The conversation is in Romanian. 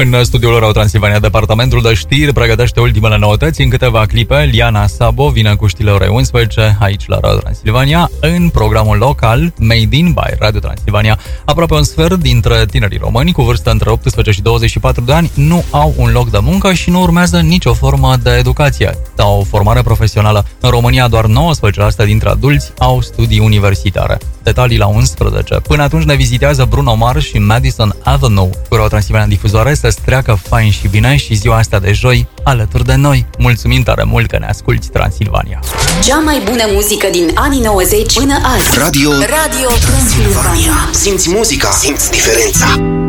În studiul Radio Transilvania, departamentul de știri pregătește ultimele noutăți în câteva clipe. Liana Sabo vine cu știrile orei 11 aici la Radio Transilvania în programul local Made in by Radio Transilvania. Aproape un sfert dintre tinerii români cu vârstă între 18 și 24 de ani nu au un loc de muncă și nu urmează nicio formă de educație sau o formare profesională. În România, doar 19% dintre adulți au studii universitare. Detalii la 11. Până atunci ne vizitează Bruno Mars și Madison Avenue. Cu Radio Transilvania în difuzoare să-ți treacă fain și bine și ziua asta de joi alături de noi. Mulțumim tare mult că ne asculti, Transilvania. Cea mai bună muzică din anii 90 până azi. Radio Transilvania. Simți muzica, simți diferența.